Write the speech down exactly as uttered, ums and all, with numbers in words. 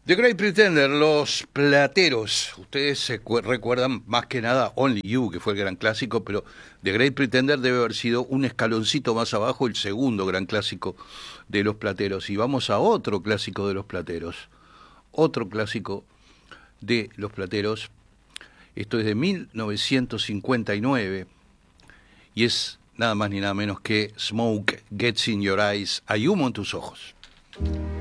The Great Pretender, Los Plateros. Ustedes se recuerdan más que nada Only You, que fue el gran clásico, pero The Great Pretender debe haber sido un escaloncito más abajo, el segundo gran clásico de Los Plateros. Y vamos a otro clásico de Los Plateros. Otro clásico de Los Plateros. Esto es de mil novecientos cincuenta y nueve y es nada más ni nada menos que Smoke Gets in Your Eyes. Hay humo en tus ojos.